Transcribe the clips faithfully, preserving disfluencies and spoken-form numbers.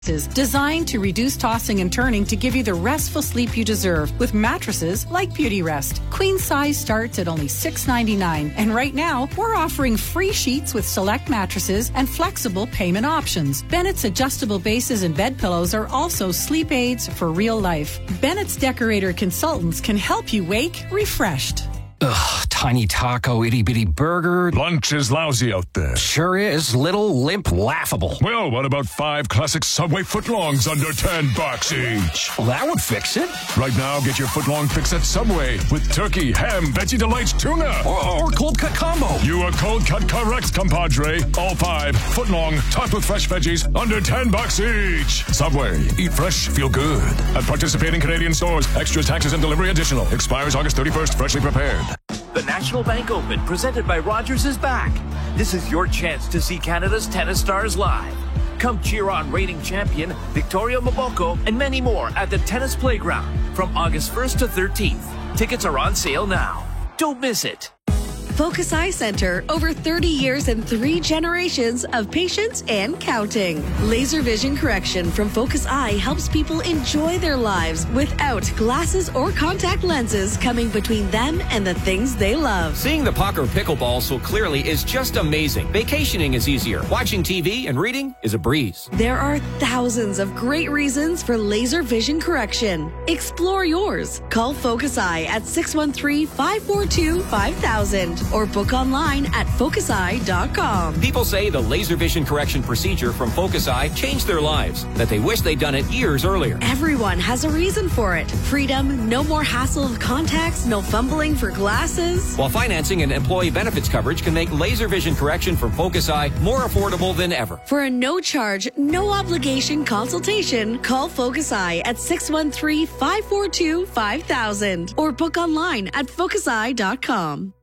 Designed to reduce tossing and turning to give you the restful sleep you deserve with mattresses like Beauty Rest. Queen size starts at only six ninety-nine, and right now we're offering free sheets with select mattresses and flexible payment options. Bennett's adjustable bases and bed pillows are also sleep aids for real life. Bennett's Decorator Consultants can help you wake refreshed. Ugh, tiny taco, itty-bitty burger. Lunch is lousy out there. Sure is. Little, limp, laughable. Well, what about five classic Subway footlongs under ten bucks each? Well, that would fix it. Right now, get your footlong fix at Subway with turkey, ham, Veggie Delights, tuna. Or, or cold cut combo. You are cold cut correct, compadre. All five, footlong, topped with fresh veggies, under ten bucks each. Subway. Eat fresh, feel good. At participating Canadian stores. Extra taxes and delivery additional. Expires August thirty-first, freshly prepared. The National Bank Open, presented by Rogers, is back. This is your chance to see Canada's tennis stars live. Come cheer on reigning champion Victoria Mboko and many more at the Tennis Playground from August first to thirteenth. Tickets are on sale now. Don't miss it. Focus Eye Center, over thirty years and three generations of patience and counting. Laser vision correction from Focus Eye helps people enjoy their lives without glasses or contact lenses coming between them and the things they love. Seeing the puck or pickleball so clearly is just amazing. Vacationing is easier. Watching T V and reading is a breeze. There are thousands of great reasons for laser vision correction. Explore yours. Call Focus Eye at six one three, five four two, five thousand. Or book online at focus eye dot com. People say the laser vision correction procedure from Focus Eye changed their lives, that they wish they'd done it years earlier. Everyone has a reason for it. Freedom, no more hassle of contacts, no fumbling for glasses. While financing and employee benefits coverage can make laser vision correction from Focus Eye more affordable than ever. For a no-charge, no-obligation consultation, call Focus Eye at six one three, five four two, five thousand or book online at focus eye dot com.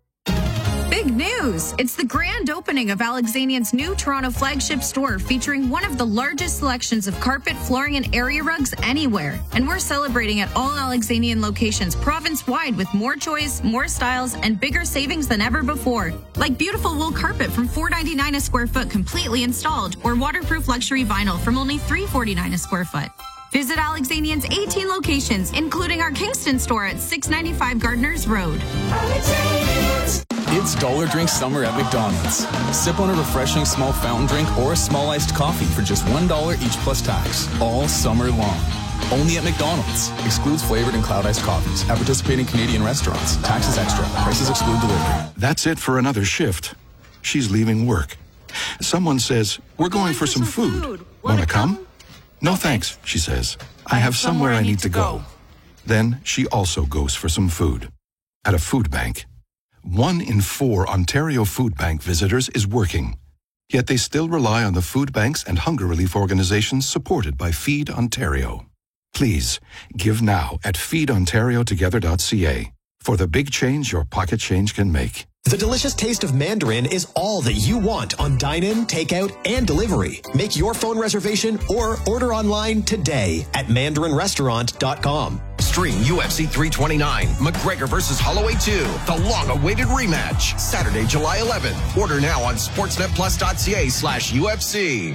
Big news! It's the grand opening of Alexanian's new Toronto flagship store featuring one of the largest selections of carpet, flooring, and area rugs anywhere. And we're celebrating at all Alexanian locations province-wide with more choice, more styles, and bigger savings than ever before. Like beautiful wool carpet from four ninety-nine a square foot completely installed, or waterproof luxury vinyl from only three forty-nine a square foot. Visit Alexanian's eighteen locations, including our Kingston store at six ninety-five Gardners Road. It's Dollar Drink Summer at McDonald's. Sip on a refreshing small fountain drink or a small iced coffee for just one dollar each plus tax, all summer long. Only at McDonald's. Excludes flavored and cloud iced coffees. At participating Canadian restaurants. Taxes extra. Prices exclude delivery. That's it for another shift. She's leaving work. Someone says, we're going for some food. Want to come? No thanks, she says. I have somewhere I need to go. Then she also goes for some food. At a food bank. One in four Ontario Food Bank visitors is working. Yet they still rely on the food banks and hunger relief organizations supported by Feed Ontario. Please, give now at feed ontario together dot c a for the big change your pocket change can make. The delicious taste of Mandarin is all that you want on dine-in, takeout, and delivery. Make your phone reservation or order online today at mandarin restaurant dot com. Stream U F C three twenty-nine, McGregor versus Holloway two, the long-awaited rematch, Saturday, July eleventh. Order now on sportsnet plus dot c a slash U F C.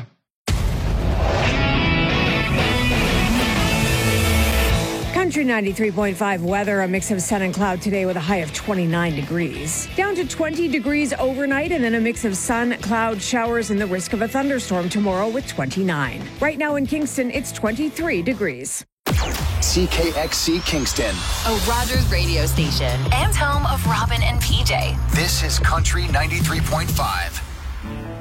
Country ninety-three point five weather, a mix of sun and cloud today with a high of twenty-nine degrees. Down to twenty degrees overnight and then a mix of sun, cloud, showers and the risk of a thunderstorm tomorrow with twenty-nine. Right now in Kingston, it's twenty-three degrees. C K X C Kingston, a Rogers radio station and home of Robin and P J. This is Country ninety-three point five.